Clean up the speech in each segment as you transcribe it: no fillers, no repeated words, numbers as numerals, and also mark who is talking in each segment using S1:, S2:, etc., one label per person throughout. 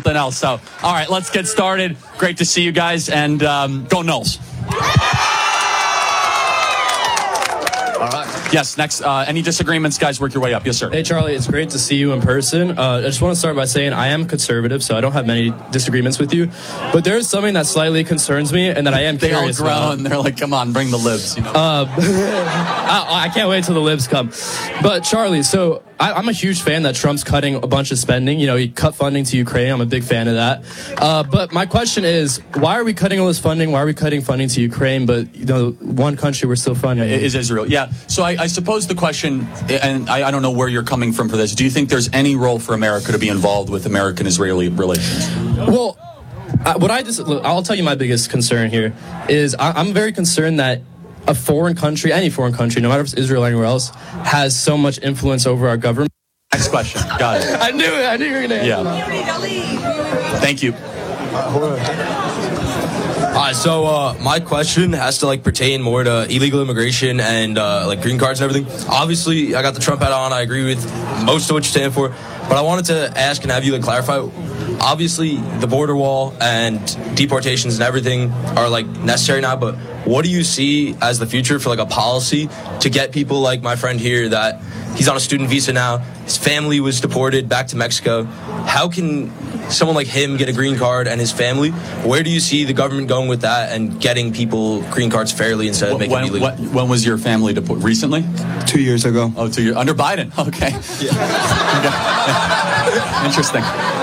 S1: something else. So, all right, let's get started. Great to see you guys, and go Knowles. All right. Yes, next. Any disagreements, guys? Work your way up. Yes, sir.
S2: Hey, Charlie, it's great to see you in person. I just want to start by saying I am conservative, so I don't have many disagreements with you. But there is something that slightly concerns me and that I am curious about.
S1: They all groan. They're like, come on, bring the libs. You know?
S2: I can't wait till the libs come. But, Charlie, so I'm a huge fan that Trump's cutting a bunch of spending. You know, he cut funding to Ukraine. I'm a big fan of that. But my question is, why are we cutting all this funding? Why are we cutting funding to Ukraine? But, you know, one country we're still funding
S1: is Israel. Yeah. So I suppose the question, and I don't know where you're coming from for this, do you think there's any role for America to be involved with American-Israeli relations?
S2: Well, I'll tell you my biggest concern here is I'm very concerned that a foreign country, any foreign country, no matter if it's Israel or anywhere else, has so much influence over our government.
S1: Next question. Got it.
S2: I knew it. I knew you were going to answer
S1: that. Thank you.
S3: So my question has to pertain more to illegal immigration and green cards and everything. Obviously, I got the Trump hat on. I agree with most of what you stand for, but I wanted to ask and have you clarify. Obviously, the border wall and deportations and everything are necessary now, but what do you see as the future for a policy to get people like my friend here that he's on a student visa now, his family was deported back to Mexico? How can someone like him get a green card and his family? Where do you see the government going with that and getting people green cards fairly instead of making it illegal?
S1: When was your family deported? Recently?
S4: 2 years ago.
S1: Oh, 2 years. Under Biden. Okay. Yeah. Interesting.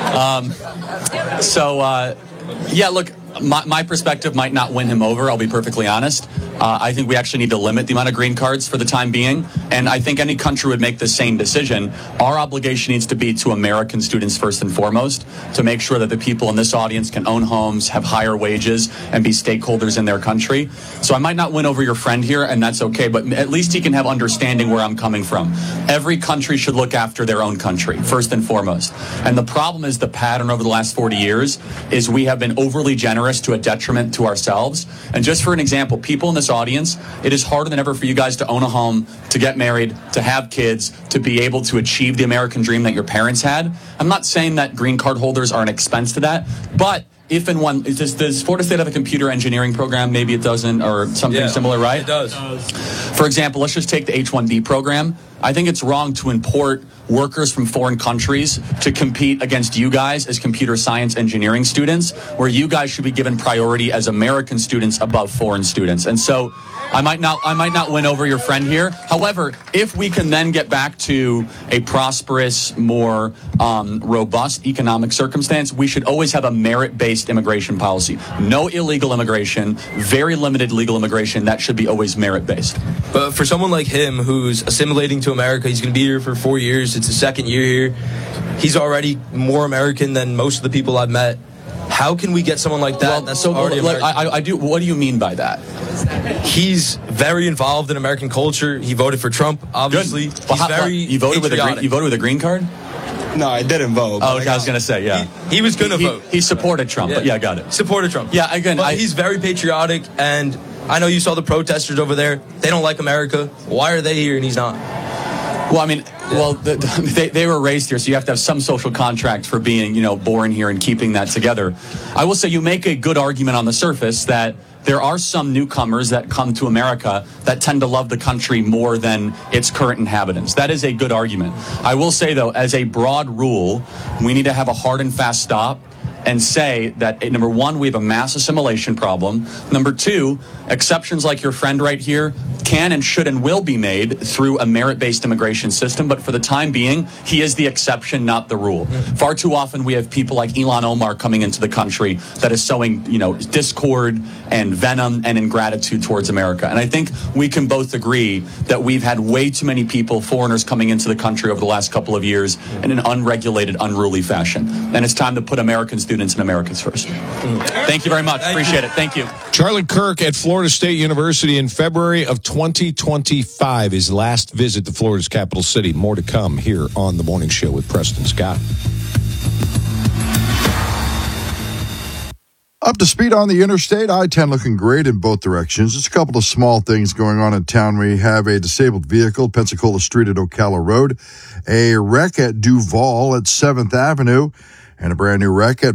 S1: Look, my perspective might not win him over, I'll be perfectly honest. I think we actually need to limit the amount of green cards for the time being, and I think any country would make the same decision. Our obligation needs to be to American students first and foremost, to make sure that the people in this audience can own homes, have higher wages, and be stakeholders in their country. So I might not win over your friend here, and that's okay, but at least he can have understanding where I'm coming from. Every country should look after their own country, first and foremost. And the problem is the pattern over the last 40 years is we have been overly generous to a detriment to ourselves. And just for an example, people in this audience, it is harder than ever for you guys to own a home, to get married, to have kids, to be able to achieve the American dream that your parents had. I'm not saying that green card holders are an expense to that, but if and when, does Florida State have a computer engineering program? Maybe it doesn't, or something similar, right?
S3: It does.
S1: For example, let's just take the H-1B program. I think it's wrong to import workers from foreign countries to compete against you guys as computer science engineering students, where you guys should be given priority as American students above foreign students. And so I might not win over your friend here. However, if we can then get back to a prosperous, more robust economic circumstance, we should always have a merit-based immigration policy. No illegal immigration, very limited legal immigration. That should be always merit-based.
S3: But for someone like him who's assimilating to America, he's going to be here for 4 years. It's his second year here. He's already more American than most of the people I've met. How can we get someone like that?
S1: I do. What do you mean by that?
S3: He's very involved in American culture. He voted for Trump, obviously.
S1: Well, you voted with a green card?
S4: No, I didn't vote.
S1: Oh, okay, I was going to say, yeah.
S3: He was going to vote.
S1: He supported Trump, but yeah, I got it.
S3: Supported Trump.
S1: Yeah, again,
S3: but he's very patriotic, and I know you saw the protesters over there. They don't like America. Why are they here and he's not?
S1: Well, I mean, they were raised here, so you have to have some social contract for being, born here and keeping that together. I will say you make a good argument on the surface that there are some newcomers that come to America that tend to love the country more than its current inhabitants. That is a good argument. I will say, though, as a broad rule, we need to have a hard and fast stop and say that, number one, we have a mass assimilation problem. Number two, exceptions like your friend right here can and should and will be made through a merit-based immigration system. But for the time being, he is the exception, not the rule. Far too often we have people like Ilhan Omar coming into the country that is sowing, discord and venom and ingratitude towards America. And I think we can both agree that we've had way too many people, foreigners, coming into the country over the last couple of years in an unregulated, unruly fashion. And it's time to put American students and Americans first. Thank you very much. Appreciate it. Thank you.
S5: Charlie Kirk at Florida State University in February of 2025, his last visit to Florida's capital city. More to come here on The Morning Show with Preston Scott.
S6: Up to speed on the interstate, I-10 looking great in both directions. Just a couple of small things going on in town. We have a disabled vehicle, Pensacola Street at Ocala Road, a wreck at Duval at 7th Avenue, and a brand new wreck at